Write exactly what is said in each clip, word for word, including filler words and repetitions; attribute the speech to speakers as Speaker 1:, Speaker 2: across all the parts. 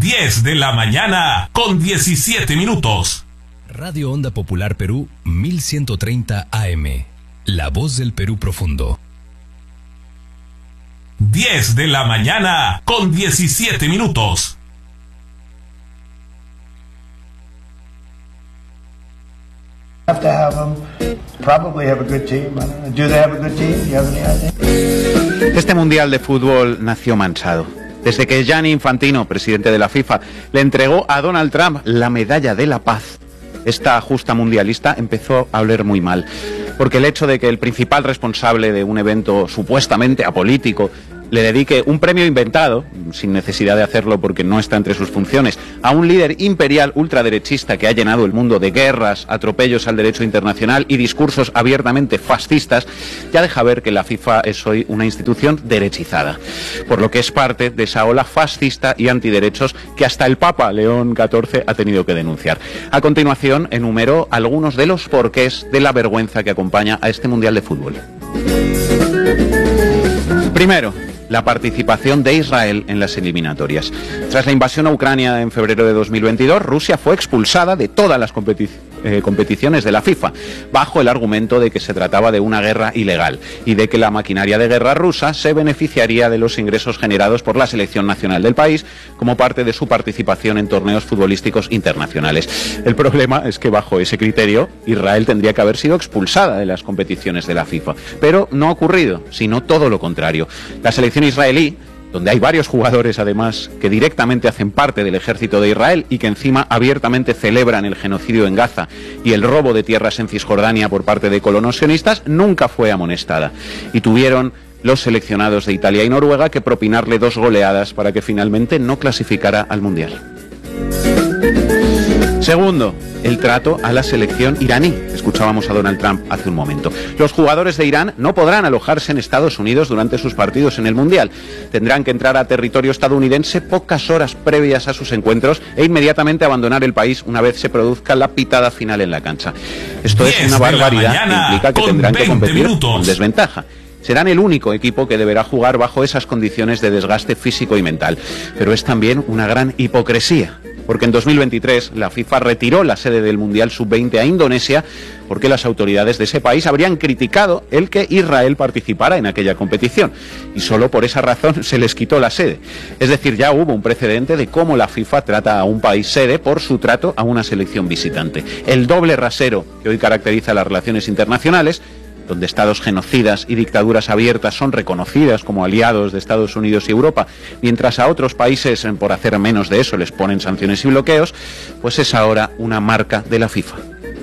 Speaker 1: diez de la mañana con diecisiete minutos.
Speaker 2: Radio Onda Popular Perú mil ciento treinta A M. La voz del Perú profundo.
Speaker 1: diez de la mañana con diecisiete minutos.
Speaker 3: Have to have them. Probably have a good team. I don't know. Do they have a good team? Do you have any idea?
Speaker 4: Este Mundial de Fútbol nació manchado. Desde que Gianni Infantino, presidente de la FIFA, le entregó a Donald Trump la medalla de la paz, esta justa mundialista empezó a oler muy mal. Porque el hecho de que el principal responsable de un evento supuestamente apolítico le dedique un premio inventado, sin necesidad de hacerlo porque no está entre sus funciones, a un líder imperial ultraderechista que ha llenado el mundo de guerras, atropellos al derecho internacional y discursos abiertamente fascistas, ya deja ver que la FIFA es hoy una institución derechizada, por lo que es parte de esa ola fascista y antiderechos que hasta el Papa León catorce ha tenido que denunciar. A continuación, enumero algunos de los porqués de la vergüenza que acompaña a este Mundial de Fútbol. Primero, la participación de Israel en las eliminatorias. Tras la invasión a Ucrania en febrero de dos mil veintidós, Rusia fue expulsada de todas las competi eh, competiciones de la FIFA, bajo el argumento de que se trataba de una guerra ilegal y de que la maquinaria de guerra rusa se beneficiaría de los ingresos generados por la selección nacional del país como parte de su participación en torneos futbolísticos internacionales. El problema es que bajo ese criterio Israel tendría que haber sido expulsada de las competiciones de la FIFA, pero no ha ocurrido, sino todo lo contrario. La selección israelí, donde hay varios jugadores además que directamente hacen parte del ejército de Israel y que encima abiertamente celebran el genocidio en Gaza y el robo de tierras en Cisjordania por parte de colonos sionistas, nunca fue amonestada. Y tuvieron los seleccionados de Italia y Noruega que propinarle dos goleadas para que finalmente no clasificara al Mundial. Segundo, el trato a la selección iraní. Escuchábamos a Donald Trump hace un momento. Los jugadores de Irán no podrán alojarse en Estados Unidos durante sus partidos en el Mundial. Tendrán que entrar a territorio estadounidense pocas horas previas a sus encuentros e inmediatamente abandonar el país una vez se produzca la pitada final en la cancha. Esto es una barbaridad que implica que tendrán que competir con desventaja. Serán el único equipo que deberá jugar bajo esas condiciones de desgaste físico y mental. Pero es también una gran hipocresía, porque en dos mil veintitrés la FIFA retiró la sede del Mundial sub veinte a Indonesia porque las autoridades de ese país habrían criticado el que Israel participara en aquella competición y solo por esa razón se les quitó la sede. Es decir, ya hubo un precedente de cómo la FIFA trata a un país sede por su trato a una selección visitante. El doble rasero que hoy caracteriza las relaciones internacionales, donde estados genocidas y dictaduras abiertas son reconocidas como aliados de Estados Unidos y Europa, mientras a otros países, por hacer menos de eso, les ponen sanciones y bloqueos, pues es ahora una marca de la FIFA.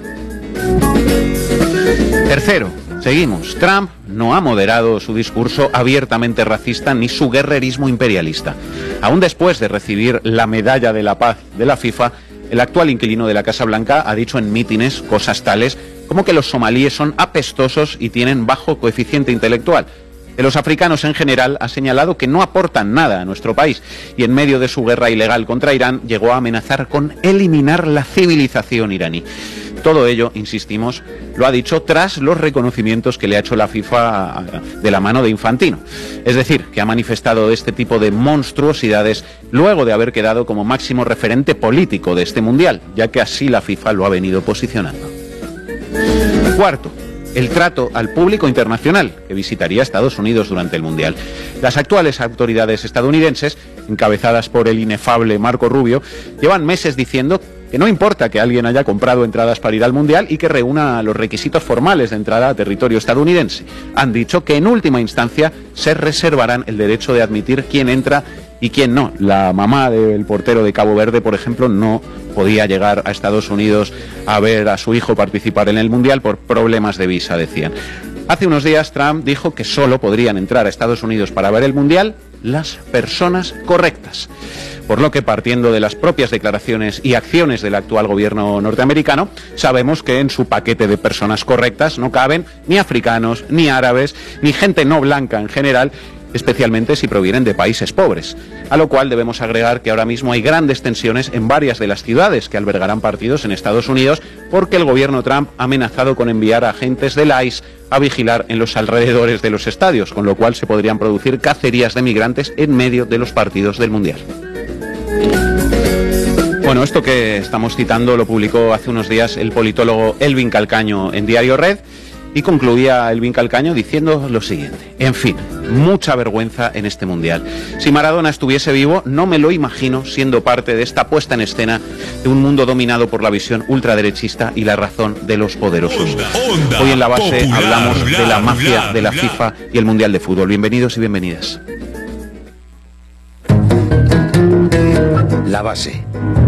Speaker 4: Tercero, seguimos. Trump no ha moderado su discurso abiertamente racista ni su guerrerismo imperialista. Aún después de recibir la medalla de la paz de la FIFA, el actual inquilino de la Casa Blanca ha dicho en mítines cosas tales como que los somalíes son apestosos y tienen bajo coeficiente intelectual. De los africanos en general ha señalado que no aportan nada a nuestro país y en medio de su guerra ilegal contra Irán llegó a amenazar con eliminar la civilización iraní. Todo ello, insistimos, lo ha dicho tras los reconocimientos que le ha hecho la FIFA de la mano de Infantino. Es decir, que ha manifestado este tipo de monstruosidades luego de haber quedado como máximo referente político de este Mundial, ya que así la FIFA lo ha venido posicionando. Cuarto, el trato al público internacional que visitaría Estados Unidos durante el Mundial. Las actuales autoridades estadounidenses, encabezadas por el inefable Marco Rubio, llevan meses diciendo que no importa que alguien haya comprado entradas para ir al Mundial y que reúna los requisitos formales de entrada a territorio estadounidense. Han dicho que en última instancia se reservarán el derecho de admitir quién entra y quién no. La mamá del portero de Cabo Verde, por ejemplo, no podía llegar a Estados Unidos a ver a su hijo participar en el Mundial por problemas de visa, decían. Hace unos días Trump dijo que solo podrían entrar a Estados Unidos para ver el Mundial las personas correctas. Por lo que, partiendo de las propias declaraciones y acciones del actual gobierno norteamericano, sabemos que en su paquete de personas correctas no caben ni africanos, ni árabes, ni gente no blanca en general, especialmente si provienen de países pobres. A lo cual debemos agregar que ahora mismo hay grandes tensiones en varias de las ciudades que albergarán partidos en Estados Unidos porque el gobierno Trump ha amenazado con enviar a agentes del I C E a vigilar en los alrededores de los estadios, con lo cual se podrían producir cacerías de migrantes en medio de los partidos del Mundial. Bueno, esto que estamos citando lo publicó hace unos días el politólogo Elvin Calcaño en Diario Red, y concluía Elvin Calcaño diciendo lo siguiente: en fin, mucha vergüenza en este mundial. Si Maradona estuviese vivo, no me lo imagino siendo parte de esta puesta en escena de un mundo dominado por la visión ultraderechista y la razón de los poderosos. Onda, onda, Hoy en La Base popular, hablamos bla, de la mafia bla, de la bla. FIFA y el Mundial de Fútbol. Bienvenidos y bienvenidas.
Speaker 5: La Base.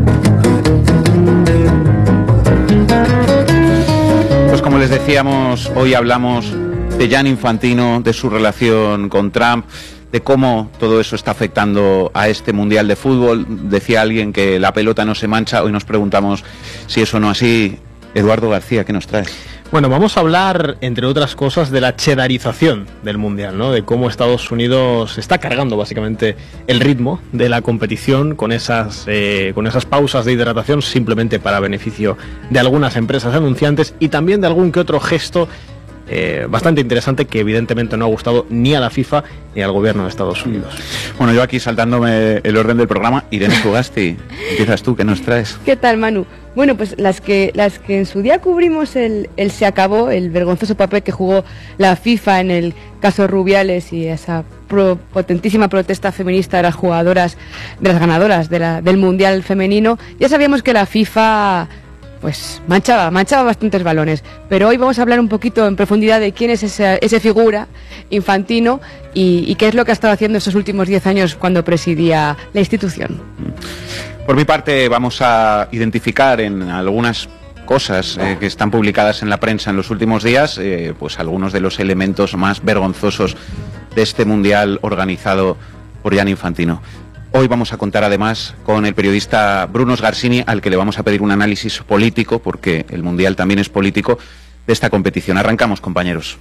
Speaker 4: Pues como les decíamos, hoy hablamos de Gianni Infantino, de su relación con Trump, de cómo todo eso está afectando a este Mundial de Fútbol. Decía alguien que la pelota no se mancha, hoy nos preguntamos si eso no es así. Eduardo García, ¿qué nos traes?
Speaker 6: Bueno, vamos a hablar, entre otras cosas, de la chedarización del Mundial, ¿no? De cómo Estados Unidos está cargando básicamente el ritmo de la competición con esas, eh, con esas pausas de hidratación simplemente para beneficio de algunas empresas anunciantes, y también de algún que otro gesto Eh, bastante interesante que evidentemente no ha gustado ni a la FIFA ni al gobierno de Estados Unidos.
Speaker 4: Bueno, yo aquí saltándome el orden del programa, Irene Fugasti, empiezas tú, ¿qué nos traes?
Speaker 7: ¿Qué tal, Manu? Bueno, pues las que las que en su día cubrimos el, el se acabó, el vergonzoso papel que jugó la FIFA en el caso Rubiales y esa pro, potentísima protesta feminista de las jugadoras, de las ganadoras de la, del Mundial femenino, ya sabíamos que la FIFA pues manchaba, manchaba bastantes balones, pero hoy vamos a hablar un poquito en profundidad de quién es ese, ese figura, Infantino, y, y qué es lo que ha estado haciendo estos últimos diez años cuando presidía la institución.
Speaker 4: Por mi parte, vamos a identificar en algunas cosas eh, que están publicadas en la prensa en los últimos días, eh, pues algunos de los elementos más vergonzosos de este mundial organizado por Gianni Infantino. Hoy vamos a contar además con el periodista Bruno Sgarsini, al que le vamos a pedir un análisis político, porque el Mundial también es político, de esta competición. Arrancamos, compañeros.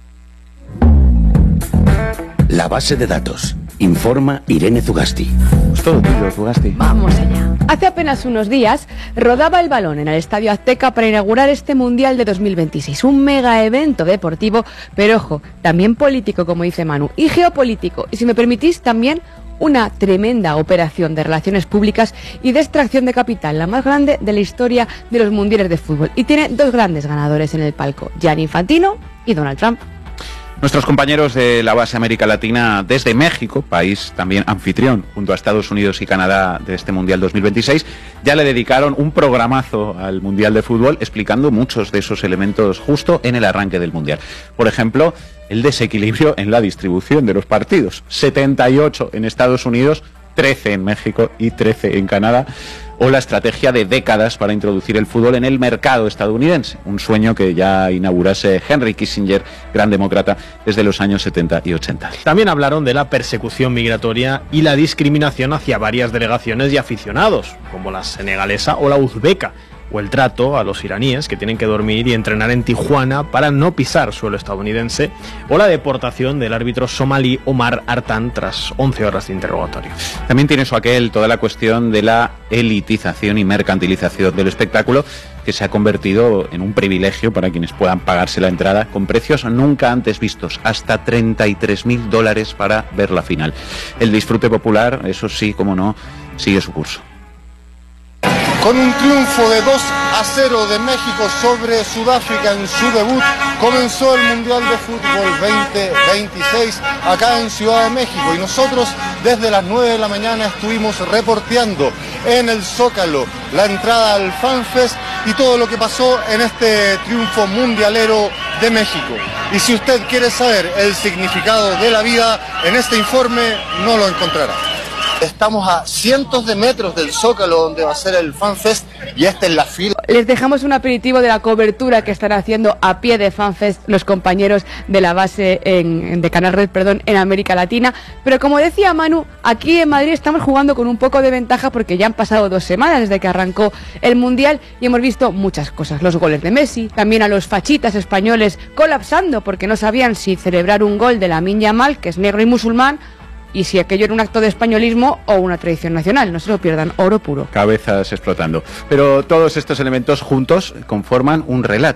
Speaker 5: La base de datos. Informa Irene Zugasti.
Speaker 4: Pues todo tuyo, Zugasti.
Speaker 7: Vamos allá. Hace apenas unos días rodaba el balón en el Estadio Azteca para inaugurar este Mundial de dos mil veintiséis. Un mega evento deportivo, pero ojo, también político, como dice Manu, y geopolítico. Y si me permitís, también una tremenda operación de relaciones públicas y de extracción de capital, la más grande de la historia de los mundiales de fútbol. Y tiene dos grandes ganadores en el palco, Gianni Infantino y Donald Trump.
Speaker 4: Nuestros compañeros de la base América Latina desde México, país también anfitrión junto a Estados Unidos y Canadá de este Mundial dos mil veintiséis, ya le dedicaron un programazo al Mundial de Fútbol explicando muchos de esos elementos justo en el arranque del Mundial. Por ejemplo, el desequilibrio en la distribución de los partidos. setenta y ocho en Estados Unidos, trece en México y trece en Canadá. O la estrategia de décadas para introducir el fútbol en el mercado estadounidense, un sueño que ya inaugurase Henry Kissinger, gran demócrata, desde los años setenta y ochenta.
Speaker 6: También hablaron de la persecución migratoria y la discriminación hacia varias delegaciones y aficionados, como la senegalesa o la uzbeca, o el trato a los iraníes que tienen que dormir y entrenar en Tijuana para no pisar suelo estadounidense, o la deportación del árbitro somalí Omar Artan tras once horas de interrogatorio.
Speaker 4: También tiene su aquel toda la cuestión de la elitización y mercantilización del espectáculo, que se ha convertido en un privilegio para quienes puedan pagarse la entrada, con precios nunca antes vistos, hasta treinta y tres mil dólares para ver la final. El disfrute popular, eso sí, como no, sigue su curso.
Speaker 8: Con un triunfo de dos a cero de México sobre Sudáfrica en su debut, comenzó el Mundial de Fútbol veinte veintiséis acá en Ciudad de México, y nosotros desde las nueve de la mañana estuvimos reporteando en el Zócalo la entrada al FanFest y todo lo que pasó en este triunfo mundialero de México. Y si usted quiere saber el significado de la vida, en este informe no lo encontrará. Estamos a cientos de metros del Zócalo donde va a ser el FanFest, y esta es la fila.
Speaker 7: Les dejamos un aperitivo de la cobertura que están haciendo a pie de FanFest los compañeros de la base en, de Canal Red, perdón, en América Latina. Pero como decía Manu, aquí en Madrid estamos jugando con un poco de ventaja porque ya han pasado dos semanas desde que arrancó el Mundial y hemos visto muchas cosas. Los goles de Messi, también a los fachitas españoles colapsando porque no sabían si celebrar un gol de Lamine Yamal, que es negro y musulmán, y si aquello era un acto de españolismo o una tradición nacional. No se lo pierdan, oro puro.
Speaker 4: Cabezas explotando. Pero todos estos elementos juntos conforman un relato.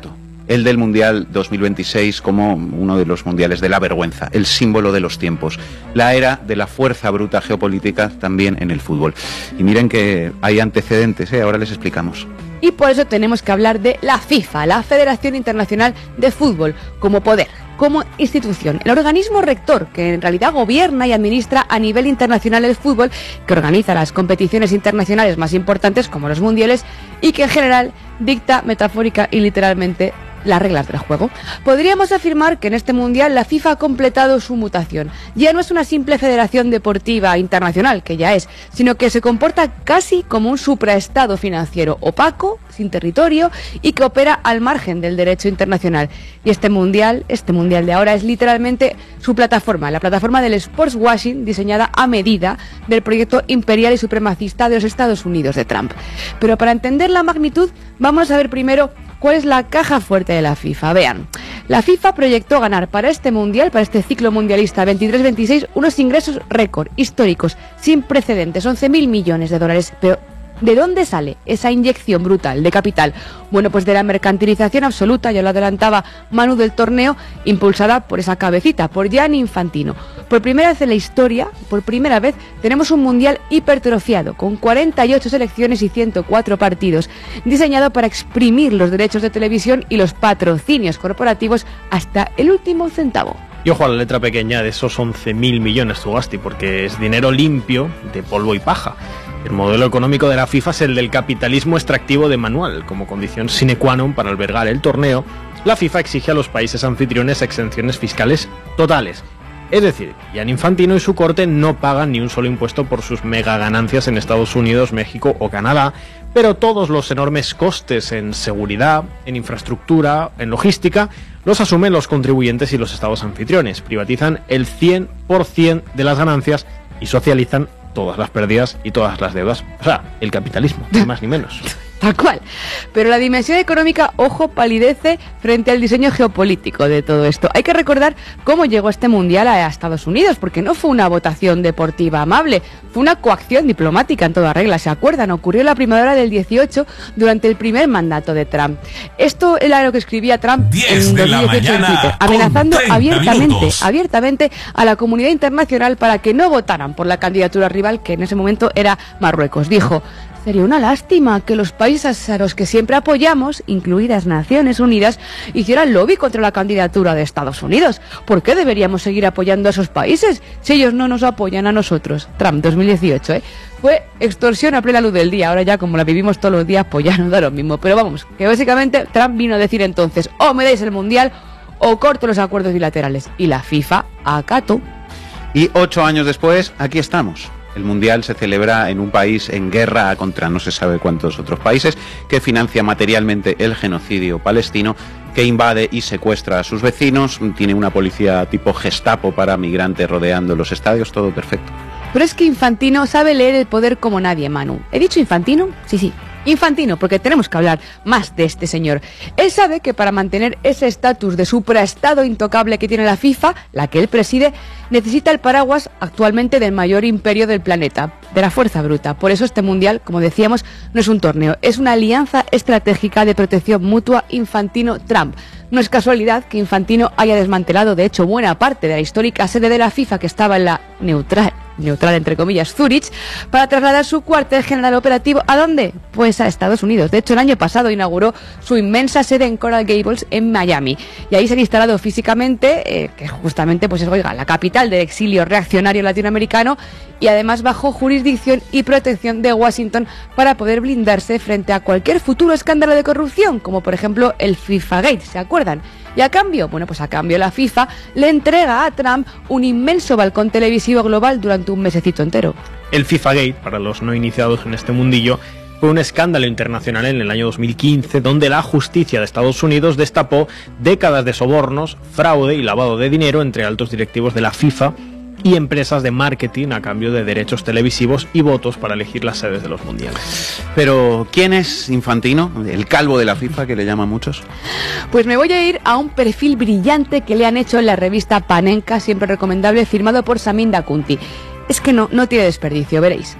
Speaker 4: el del Mundial dos mil veintiséis como uno de los mundiales de la vergüenza, el símbolo de los tiempos, la era de la fuerza bruta geopolítica también en el fútbol. Y miren que hay antecedentes, ¿eh? Ahora les explicamos.
Speaker 7: Y por eso tenemos que hablar de la FIFA, la Federación Internacional de Fútbol, como poder, como institución, el organismo rector que en realidad gobierna y administra a nivel internacional el fútbol, que organiza las competiciones internacionales más importantes como los mundiales y que en general dicta metafórica y literalmente las reglas del juego. Podríamos afirmar que en este mundial la FIFA ha completado su mutación. Ya no es una simple federación deportiva internacional, que ya es, sino que se comporta casi como un supraestado financiero opaco, sin territorio y que opera al margen del derecho internacional. Y este mundial, este mundial de ahora es literalmente su plataforma, la plataforma del sports washing diseñada a medida del proyecto imperial y supremacista de los Estados Unidos de Trump. Pero para entender la magnitud, vamos a ver primero ¿cuál es la caja fuerte de la FIFA? Vean, la FIFA proyectó ganar para este mundial, para este ciclo mundialista veintitrés veintiséis, unos ingresos récord, históricos, sin precedentes, once mil millones de dólares. Pero ¿de dónde sale esa inyección brutal de capital? Bueno, pues de la mercantilización absoluta, ya lo adelantaba Manu, del torneo, impulsada por esa cabecita, por Gianni Infantino. Por primera vez en la historia, por primera vez, tenemos un mundial hipertrofiado, con cuarenta y ocho selecciones y ciento cuatro partidos, diseñado para exprimir los derechos de televisión y los patrocinios corporativos hasta el último centavo.
Speaker 6: Y ojo a la letra pequeña de esos once mil millones, Zugasti, porque es dinero limpio de polvo y paja. El modelo económico de la FIFA es el del capitalismo extractivo de manual. Como condición sine qua non para albergar el torneo, la FIFA exige a los países anfitriones exenciones fiscales totales. Es decir, Gianni Infantino y su corte no pagan ni un solo impuesto por sus mega ganancias en Estados Unidos, México o Canadá, pero todos los enormes costes en seguridad, en infraestructura, en logística, los asumen los contribuyentes y los estados anfitriones. Privatizan el cien por ciento de las ganancias y socializan todas las pérdidas y todas las deudas. O sea, el capitalismo, ni más ni menos.
Speaker 7: Tal cual. Pero la dimensión económica, ojo, palidece frente al diseño geopolítico de todo esto. Hay que recordar cómo llegó este mundial a Estados Unidos, porque no fue una votación deportiva amable, fue una coacción diplomática en toda regla. ¿Se acuerdan? Ocurrió la primavera del dieciocho durante el primer mandato de Trump. Esto era lo que escribía Trump en dos mil dieciocho en Twitter, amenazando abiertamente, abiertamente a la comunidad internacional para que no votaran por la candidatura rival, que en ese momento era Marruecos. Dijo: sería una lástima que los países a los que siempre apoyamos, incluidas Naciones Unidas, hicieran lobby contra la candidatura de Estados Unidos. ¿Por qué deberíamos seguir apoyando a esos países si ellos no nos apoyan a nosotros? Trump, dos mil dieciocho, ¿eh? Fue extorsión a plena luz del día. Ahora ya, como la vivimos todos los días, pues ya no da lo mismo. Pero vamos, que básicamente Trump vino a decir entonces: o me dais el mundial o corto los acuerdos bilaterales. Y la FIFA acató.
Speaker 4: Y ocho años después, aquí estamos. El Mundial se celebra en un país en guerra contra no se sabe cuántos otros países, que financia materialmente el genocidio palestino, que invade y secuestra a sus vecinos, tiene una policía tipo Gestapo para migrantes rodeando los estadios, todo perfecto.
Speaker 7: Pero es que Infantino sabe leer el poder como nadie, Manu. ¿He dicho Infantino? Sí, sí. Infantino, porque tenemos que hablar más de este señor. Él sabe que para mantener ese estatus de supraestado intocable que tiene la FIFA, la que él preside, necesita el paraguas actualmente del mayor imperio del planeta, de la fuerza bruta. Por eso este mundial, como decíamos, no es un torneo, es una alianza estratégica de protección mutua Infantino-Trump. No es casualidad que Infantino haya desmantelado, de hecho, buena parte de la histórica sede de la FIFA que estaba en la neutral, neutral entre comillas, Zurich, para trasladar su cuartel general operativo ¿a dónde? Pues a Estados Unidos. De hecho, el año pasado inauguró su inmensa sede en Coral Gables, en Miami. Y ahí se han instalado físicamente, eh, que justamente, pues es, oiga, la capital del exilio reaccionario latinoamericano, y además bajo jurisdicción y protección de Washington para poder blindarse frente a cualquier futuro escándalo de corrupción, como por ejemplo el FIFA Gate, ¿se acuerdan? Y a cambio, bueno, pues a cambio la FIFA le entrega a Trump un inmenso balcón televisivo global durante un mesecito entero.
Speaker 6: El FIFA Gate, para los no iniciados en este mundillo, fue un escándalo internacional en el año dos mil quince, donde la justicia de Estados Unidos destapó décadas de sobornos, fraude y lavado de dinero entre altos directivos de la FIFA y empresas de marketing a cambio de derechos televisivos y votos para elegir las sedes de los mundiales.
Speaker 4: Pero, ¿quién es Infantino? El calvo de la FIFA, que le llaman muchos.
Speaker 7: Pues me voy a ir a un perfil brillante que le han hecho en la revista Panenka, siempre recomendable, firmado por Samin Dakunti. Es que no, no tiene desperdicio, veréis.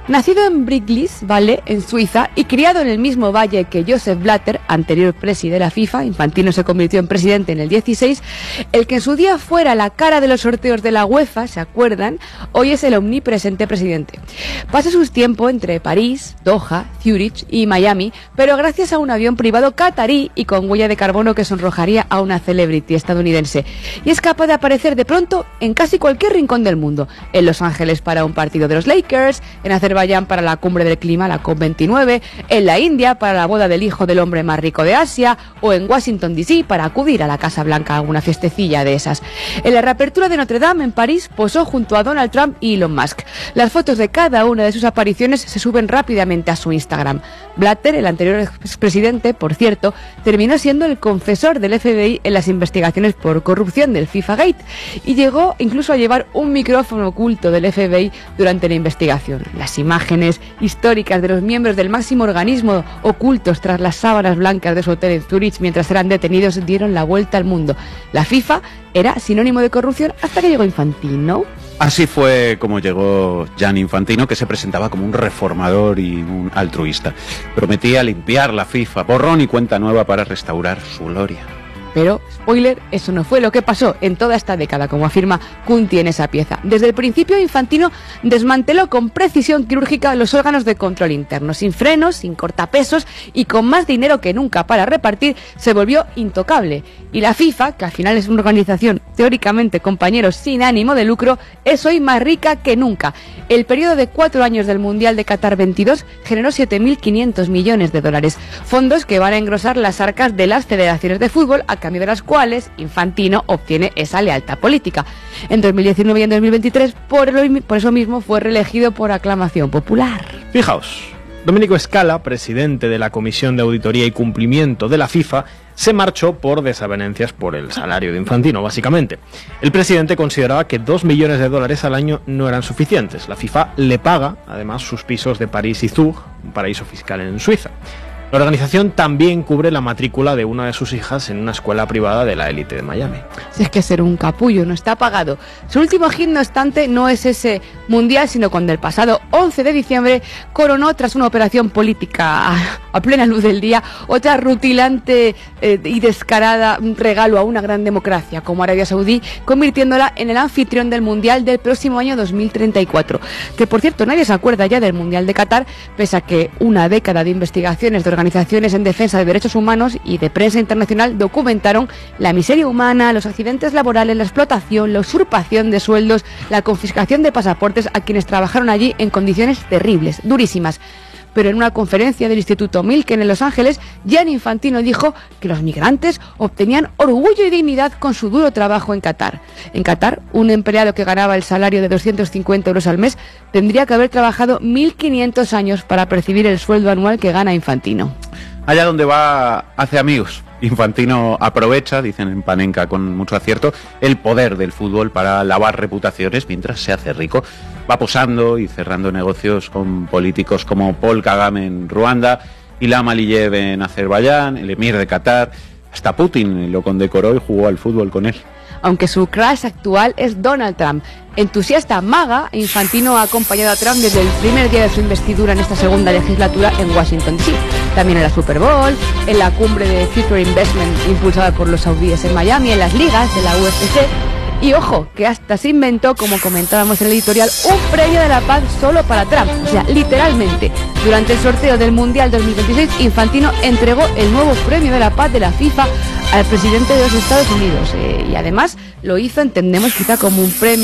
Speaker 7: Nacido en Bricklis, ¿vale?, en Suiza, y criado en el mismo valle que Joseph Blatter, anterior presidente de la FIFA, Infantino se convirtió en presidente en el dieciséis, el que en su día fuera la cara de los sorteos de la UEFA, ¿se acuerdan?, hoy es el omnipresente presidente. Pasa sus tiempos entre París, Doha, Zurich y Miami, pero gracias a un avión privado catarí y con huella de carbono que sonrojaría a una celebrity estadounidense. Y es capaz de aparecer de pronto en casi cualquier rincón del mundo. En Los Ángeles para un partido de los Lakers, en Azerbaiyán para la cumbre del clima, la COP veintinueve, en la India para la boda del hijo del hombre más rico de Asia, o en Washington D C para acudir a la Casa Blanca a alguna fiestecilla de esas. En la reapertura de Notre Dame en París posó junto a Donald Trump y Elon Musk. Las fotos de cada una de sus apariciones se suben rápidamente a su Instagram. Blatter, el anterior expresidente, por cierto, terminó siendo el confesor del F B I en las investigaciones por corrupción del FIFA Gate y llegó incluso a llevar un micrófono oculto del F B I durante la investigación. Las imágenes históricas de los miembros del máximo organismo ocultos tras las sábanas blancas de su hotel en Zurich mientras eran detenidos dieron la vuelta al mundo. La FIFA era sinónimo de corrupción hasta que llegó Infantino.
Speaker 4: Así fue como llegó Gianni Infantino, que se presentaba como un reformador y un altruista. Prometía limpiar la FIFA, borrón y cuenta nueva para restaurar su gloria.
Speaker 7: Pero, spoiler, eso no fue lo que pasó en toda esta década, como afirma Cunti en esa pieza. Desde el principio, Infantino desmanteló con precisión quirúrgica los órganos de control interno. Sin frenos, sin cortapesos y con más dinero que nunca para repartir, se volvió intocable. Y la FIFA, que al final es una organización teóricamente, compañeros, sin ánimo de lucro, es hoy más rica que nunca. El periodo de cuatro años del Mundial de Qatar veintidós generó siete mil quinientos millones de dólares. Fondos que van a engrosar las arcas de las federaciones de fútbol, a cambio de las cuales Infantino obtiene esa lealtad política. En dos mil diecinueve y en dos mil veintitrés, por, el, por eso mismo, fue reelegido por aclamación popular.
Speaker 6: Fijaos, Domenico Scala, presidente de la Comisión de Auditoría y Cumplimiento de la FIFA, se marchó por desavenencias por el salario de Infantino, básicamente. El presidente consideraba que dos millones de dólares al año no eran suficientes. La FIFA le paga, además, sus pisos de París y Zug, un paraíso fiscal en Suiza. La organización también cubre la matrícula de una de sus hijas en una escuela privada de la élite de Miami.
Speaker 7: Si es que ser un capullo no está pagado. Su último hit, no obstante, no es ese mundial, sino cuando el pasado once de diciembre coronó, tras una operación política a, a plena luz del día, otra rutilante eh, y descarada regalo a una gran democracia como Arabia Saudí, convirtiéndola en el anfitrión del mundial del próximo año dos mil treinta y cuatro. Que, por cierto, nadie se acuerda ya del mundial de Qatar, pese a que una década de investigaciones de organizaciones en defensa de derechos humanos y de prensa internacional documentaron la miseria humana, los accidentes laborales, la explotación, la usurpación de sueldos, la confiscación de pasaportes a quienes trabajaron allí en condiciones terribles, durísimas. Pero en una conferencia del Instituto Milken en Los Ángeles, Gianni Infantino dijo que los migrantes obtenían orgullo y dignidad con su duro trabajo en Qatar. En Qatar, un empleado que ganaba el salario de doscientos cincuenta euros al mes tendría que haber trabajado mil quinientos años para percibir el sueldo anual que gana Infantino.
Speaker 4: Allá donde va, hace amigos. Infantino aprovecha, dicen en Panenka con mucho acierto, el poder del fútbol para lavar reputaciones mientras se hace rico. Va posando y cerrando negocios con políticos como Paul Kagame en Ruanda, Ilham Aliyev en Azerbaiyán, el emir de Qatar. Hasta Putin lo condecoró y jugó al fútbol con él.
Speaker 7: Aunque su crush actual es Donald Trump. Entusiasta maga, Infantino ha acompañado a Trump desde el primer día de su investidura en esta segunda legislatura en Washington D C. También en la Super Bowl, en la cumbre de Future Investment impulsada por los saudíes en Miami, en las ligas de la U F C. Y ojo, que hasta se inventó, como comentábamos en el editorial, un premio de la paz solo para Trump. O sea, literalmente, durante el sorteo del Mundial dos mil veintiséis, Infantino entregó el nuevo premio de la paz de la FIFA al presidente de los Estados Unidos. Eh, y además lo hizo, entendemos, quizá como un premio